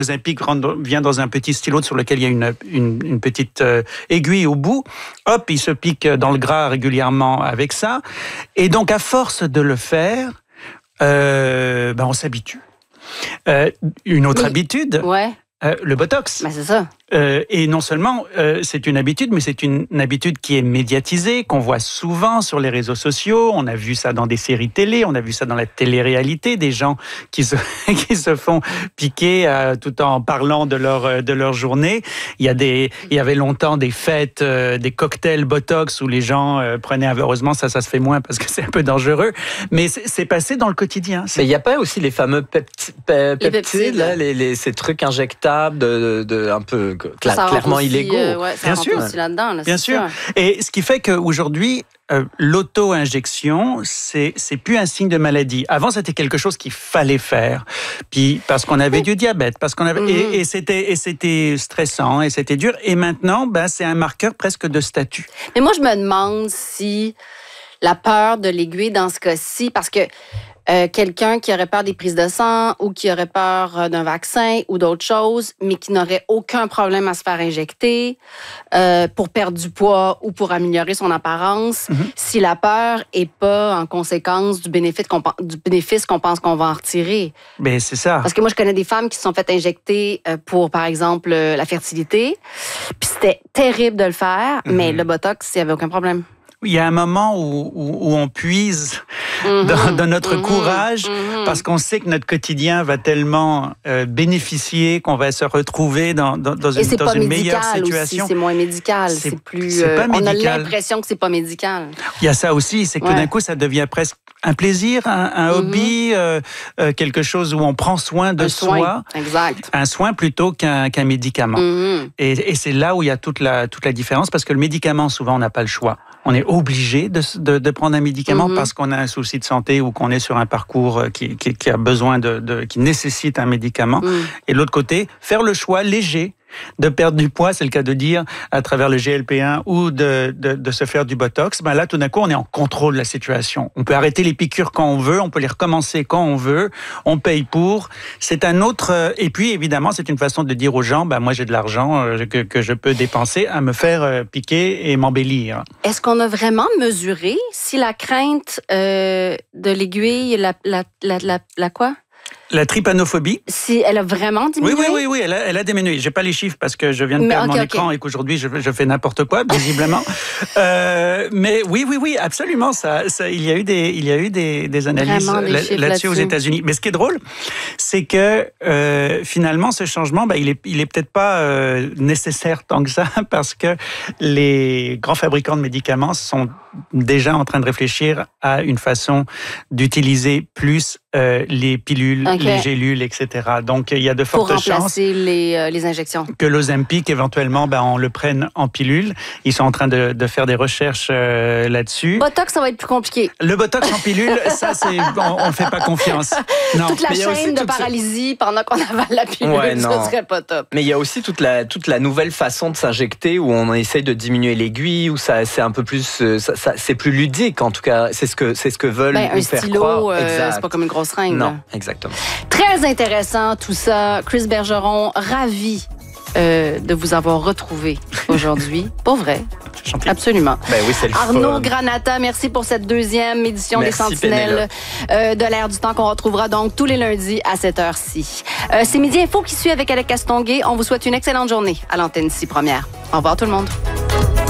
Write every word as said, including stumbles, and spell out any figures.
Ozempic vient dans un petit stylo sur lequel il y a une, une, une petite euh, aiguille au bout. Hop, il se pique dans le gras régulièrement avec ça. Et donc, à force de le faire, euh, ben on s'habitue. Euh, une autre Mais, habitude, ouais. euh, le Botox. Ben, c'est ça. Euh, et non seulement euh, c'est une habitude, mais c'est une, une habitude qui est médiatisée, qu'on voit souvent sur les réseaux sociaux. On a vu ça dans des séries télé, on a vu ça dans la télé-réalité, des gens qui se, qui se font piquer euh, tout en parlant de leur, de leur journée. Il y, a des, il y avait longtemps des fêtes, euh, des cocktails Botox où les gens euh, prenaient, heureusement ça, ça se fait moins parce que c'est un peu dangereux, mais c'est, c'est passé dans le quotidien. C'est... Mais il n'y a pas aussi les fameux pepti- pe- Les peptides, peptides. là, les, les, ces trucs injectables de, de, de un peu cla- Ça rentre clairement aussi, illégaux. euh, ouais, ça Bien rentre sûr. aussi là-dedans. Là, Bien c'est sûr. sûr. Et ce qui fait qu'aujourd'hui, euh, l'auto-injection, c'est, c'est plus un signe de maladie. Avant, c'était quelque chose qu'il fallait faire. Puis, parce qu'on avait du diabète, parce qu'on avait, Mm-hmm. et, et c'était, et c'était stressant, et c'était dur. Et maintenant, ben, c'est un marqueur presque de statut. Mais moi, je me demande si la peur de l'aiguille dans ce cas-ci, parce que euh, quelqu'un qui aurait peur des prises de sang ou qui aurait peur euh, d'un vaccin ou d'autres choses, mais qui n'aurait aucun problème à se faire injecter euh, pour perdre du poids ou pour améliorer son apparence, Mm-hmm. si la peur est pas en conséquence du bénéfice qu'on, du bénéfice qu'on pense qu'on va en retirer. Ben, c'est ça. Parce que moi, je connais des femmes qui se sont faites injecter euh, pour, par exemple, euh, la fertilité. Puis c'était terrible de le faire, Mm-hmm. mais le Botox, il n'y avait aucun problème. Il y a un moment où, où, où on puise Mm-hmm. dans, dans notre Mm-hmm. courage, Mm-hmm. parce qu'on sait que notre quotidien va tellement euh, bénéficier qu'on va se retrouver dans, dans, dans Et une, c'est dans pas une meilleure médical situation. aussi, c'est moins médical. C'est- C'est plus. c'est pas euh, on a médical. l'impression que c'est pas médical. Il y a ça aussi, c'est que Ouais. tout d'un coup, ça devient presque un plaisir, un, un Mm-hmm. hobby, euh, euh, quelque chose où on prend soin de Un soi. soin. Exact. Un soin plutôt qu'un, qu'un médicament. Mhm. Et, et c'est là où il y a toute la, toute la différence, parce que le médicament, souvent, on n'a pas le choix. On est obligé de, de, de prendre un médicament Mhm. parce qu'on a un souci de santé ou qu'on est sur un parcours qui, qui, qui a besoin de, de, qui nécessite un médicament. Mhm. Et de l'autre côté, faire le choix léger de perdre du poids, c'est le cas de dire, à travers le G L P un ou de, de, de se faire du Botox, ben là, tout d'un coup, on est en contrôle de la situation. On peut arrêter les piqûres quand on veut, on peut les recommencer quand on veut, on paye pour. C'est un autre... Et puis, évidemment, c'est une façon de dire aux gens, ben moi, j'ai de l'argent euh, que, que je peux dépenser à me faire euh, piquer et m'embellir. Est-ce qu'on a vraiment mesuré si la crainte euh, de l'aiguille, la, la, la, la, la quoi? La trypanophobie. Si elle a vraiment diminué? Oui, oui, oui, oui, elle a, elle a diminué. J'ai pas les chiffres parce que je viens de Mais perdre okay, mon okay. écran et qu'aujourd'hui je, je fais n'importe quoi, visiblement. euh, mais oui, oui, oui, absolument. Ça, ça, il y a eu des, il y a eu des, des analyses Vraiment, des là, chiffres là-dessus aux là-dessus. États-Unis. Mais ce qui est drôle, c'est que euh, finalement, ce changement, ben, il est, il est peut-être pas euh, nécessaire tant que ça parce que les grands fabricants de médicaments sont déjà en train de réfléchir à une façon d'utiliser plus euh, les pilules, Okay. les gélules, et cetera. Donc, il y a de Pour fortes chances remplacer les, euh, les injections. que l'Ozempic, éventuellement, ben, on le prenne en pilule. Ils sont en train de, de faire des recherches euh, là-dessus. Botox, ça va être plus compliqué. Le Botox en pilule, ça, c'est, on ne fait pas confiance. Non. Toute la mais il y a aussi chaîne de toute cette- paralysie pendant qu'on avale la pilule, Ouais, ça non. serait pas top. Mais il y a aussi toute la, toute la nouvelle façon de s'injecter où on essaye de diminuer l'aiguille, où ça, c'est un peu plus, euh, ça, ça- c'est plus ludique en tout cas. C'est ce que, c'est ce que veulent Ben, un nous faire stylo, croire. euh, Exact. c'est pas comme une grosse seringue. Non, là. exactement. Très intéressant tout ça. Chris Bergeron, ravi euh, de vous avoir retrouvé aujourd'hui. Pas vrai? C'est gentil. Absolument. Ben oui, c'est le Arnaud fun. Granata, merci pour cette deuxième édition Merci, des Sentinelles euh, de l'Air du Temps qu'on retrouvera donc tous les lundis à cette heure-ci. Euh, c'est Midi Info qui suit avec Alec Castonguay. On vous souhaite une excellente journée à l'antenne ici première. Au revoir tout le monde.